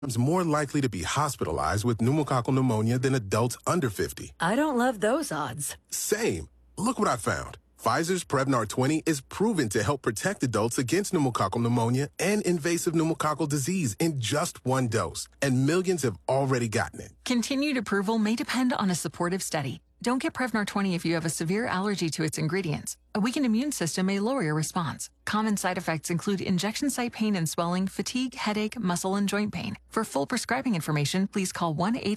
more likely to be hospitalized with pneumococcal pneumonia than adults under 50. I don't love those odds. Same. Look what I found. Pfizer's Prevnar 20 is proven to help protect adults against pneumococcal pneumonia and invasive pneumococcal disease in just one dose, and millions have already gotten it. Continued approval may depend on a supportive study. Don't get Prevnar 20 if you have a severe allergy to its ingredients. A weakened immune system may lower your response. Common side effects include injection site pain and swelling, fatigue, headache, muscle, and joint pain. For full prescribing information, please call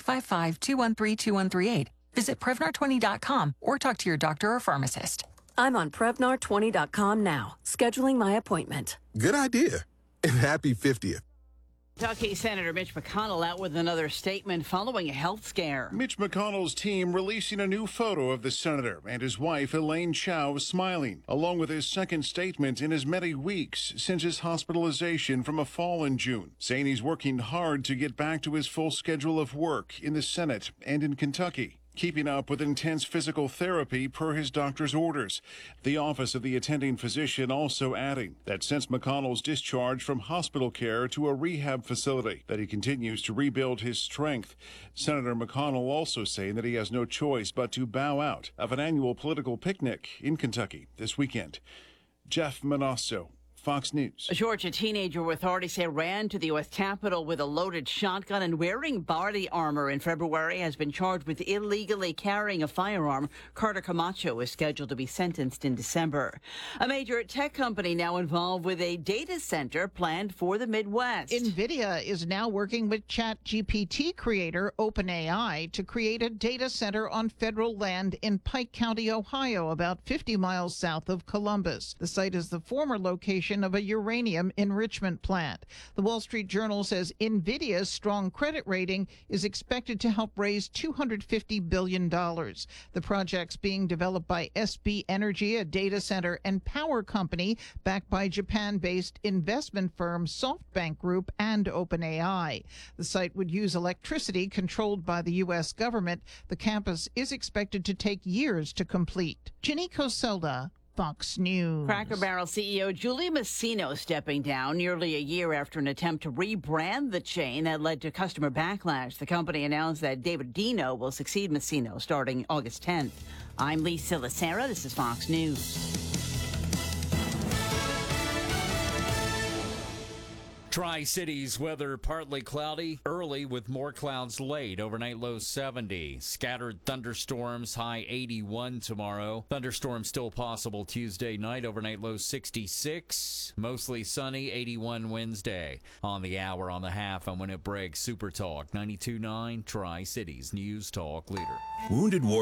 1-855-213-2138. Visit Prevnar20.com or talk to your doctor or pharmacist. I'm on Prevnar20.com now, scheduling my appointment. Good idea. And happy 50th. Kentucky Senator Mitch McConnell out with another statement following a health scare. Mitch McConnell's team releasing a new photo of the senator and his wife, Elaine Chao, smiling, along with his second statement in as many weeks since his hospitalization from a fall in June, saying he's working hard to get back to his full schedule of work in the Senate and in Kentucky, keeping up with intense physical therapy per his doctor's orders. The Office of the Attending Physician also adding that since McConnell's discharge from hospital care to a rehab facility, that he continues to rebuild his strength. Senator McConnell also saying that he has no choice but to bow out of an annual political picnic in Kentucky this weekend. Jeff Manasso, Fox News. A Georgia teenager with authorities say ran to the U.S. Capitol with a loaded shotgun and wearing body armor in February has been charged with illegally carrying a firearm. Carter Camacho is scheduled to be sentenced in December. A major tech company now involved with a data center planned for the Midwest. NVIDIA is now working with ChatGPT creator OpenAI to create a data center on federal land in Pike County, Ohio, about 50 miles south of Columbus. The site is the former location of a uranium enrichment plant. The Wall Street Journal says NVIDIA's strong credit rating is expected to help raise $250 billion. The project's being developed by SB Energy, a data center and power company backed by Japan-based investment firm SoftBank Group and OpenAI. The site would use electricity controlled by the U.S. government. The campus is expected to take years to complete. Ginny Coselda, Fox News. Cracker Barrel CEO Julie Masino stepping down nearly a year after an attempt to rebrand the chain that led to customer backlash. The company announced that David Dino will succeed Masino starting August 10th. I'm Lisa Lacera. This is Fox News. Tri-Cities weather partly cloudy, early with more clouds late. Overnight low 70. Scattered thunderstorms, high 81 tomorrow. Thunderstorms still possible Tuesday night. Overnight low 66. Mostly sunny, 81 Wednesday. On the hour, on the half, and when it breaks, Super Talk 92.9 Tri-Cities News Talk Leader. Wounded Warrior.